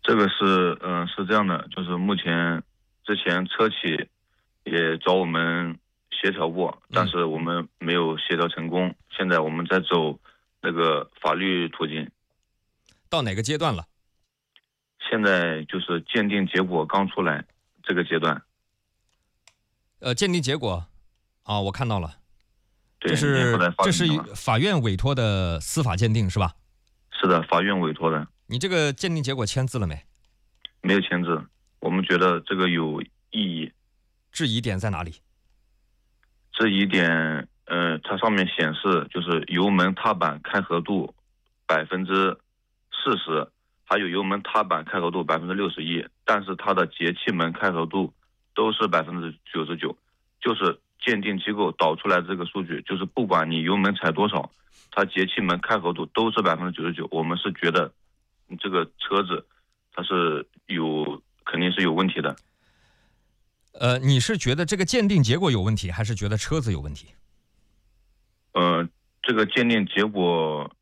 这个是这样的，就是之前车企也找我们协调过，但是我们没有协调成功。现在我们在走那个法律途径。 到哪个阶段了？ 现在就是鉴定结果刚出来这个阶段。 鉴定结果啊，我看到了， 对， 这是了法院委托的司法鉴定是吧？ 是的，法院委托的。 你这个鉴定结果签字了没？ 没有签字，我们觉得这个有意义。 质疑点在哪里？ 质疑点，它上面显示就是油门踏板开合度40%，还有油门踏板开合度61%，但是它的节气门开合度都是99%，就是鉴定机构导出来这个数据，就是不管你油门踩多少，它节气门开合度都是99%。我们是觉得这个车子它是肯定是有问题的。 你是觉得这个鉴定结果有问题，还是觉得车子有问题？ 这个鉴定结果